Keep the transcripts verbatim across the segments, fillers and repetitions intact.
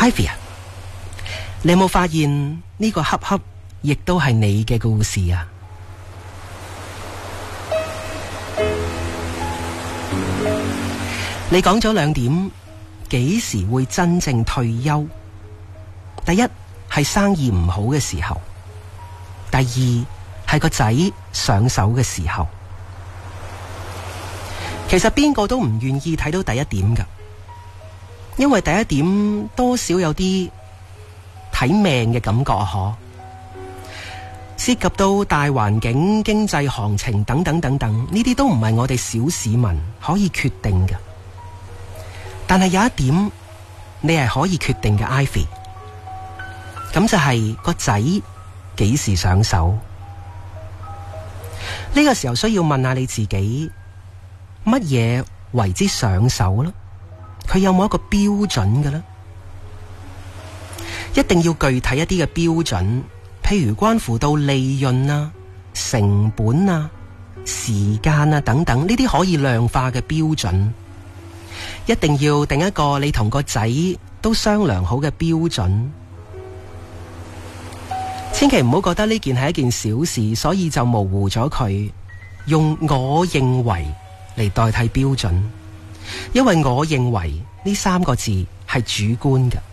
Ivy 啊，你有冇發現呢個恰恰亦都係你嘅故事啊？你講咗兩點，幾時會真正退休？第一係生意唔好嘅時候，第二係個仔上手嘅時候。其實邊個都唔願意睇到第一點㗎，因為第一點多少有啲睇命嘅感覺啊！嗬，涉及到大環境、經濟行情等等等等，呢啲都唔係我哋小市民可以決定嘅。但係有一點你係可以決定嘅 ，Ivy， 咁就係個仔幾時上手。呢個時候需要問下你自己，乜嘢為之上手呢？佢有冇一個標準嘅呢？一定要具體一啲嘅標準，譬如關乎到利潤啊、成本啊、時間啊等等，呢啲可以量化嘅標準。一定要定一個你同個仔都商量好嘅標準。千祈唔好覺得呢件係一件小事，所以就模糊咗佢，用我認為嚟代替標準，因為我認為呢三個字係主觀嘅。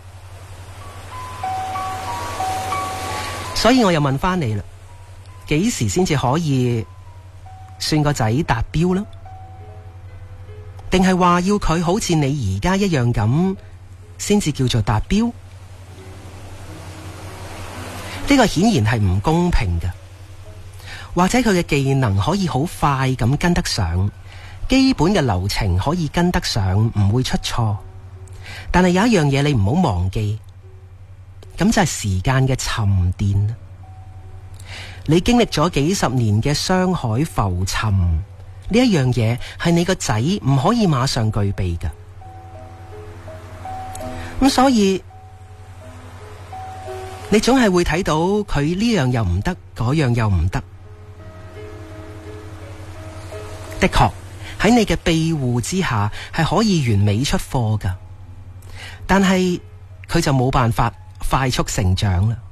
所以我又問翻你啦，幾時先至可以算個仔達標呢？定係話要佢好似你而家一樣咁先至叫做達標？呢個顯然係唔公平嘅。或者佢嘅技能可以好快咁跟得上，基本嘅流程可以跟得上，唔會出錯。但係有一樣嘢你唔好忘記，咁就係時間嘅沉澱。你經歷咗幾十年嘅商海浮沉，呢一樣嘢係你個仔唔可以馬上具備嘅。咁所以你總係會睇到佢呢樣又唔得，嗰樣又唔得。的確喺你嘅庇護之下係可以完美出貨㗎，但係佢就冇辦法快速成長啦。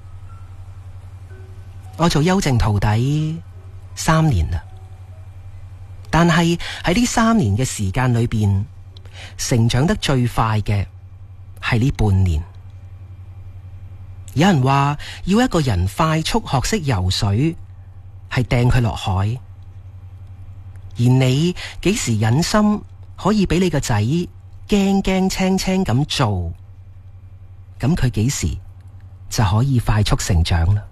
我做優靜徒弟三年啦，但係喺呢三年嘅時間裏邊，成長得最快嘅係呢半年。有人話要一個人快速學識游水，係掟佢落海。而你幾時忍心可以俾你個仔驚驚青青咁做，咁佢幾時就可以快速成長啦。